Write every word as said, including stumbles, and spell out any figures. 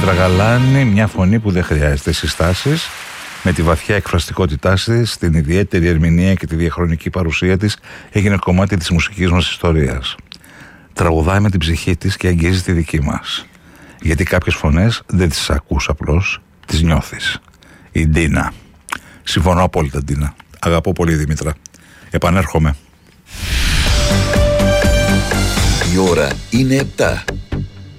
Δήμητρα Γαλάνη, μια φωνή που δεν χρειάζεται συστάσεις, με τη βαθιά εκφραστικότητά της, την ιδιαίτερη ερμηνεία και τη διαχρονική παρουσία της, έγινε κομμάτι της μουσικής μας ιστορίας. Τραγουδάει με την ψυχή της και αγγίζει τη δική μας. Γιατί κάποιες φωνές δεν τις ακούς απλώς, τις νιώθεις. Η Ντίνα. Συμφωνώ απόλυτα, Ντίνα. Αγαπώ πολύ, Δήμητρα. Επανέρχομαι. Η ώρα είναι επτά.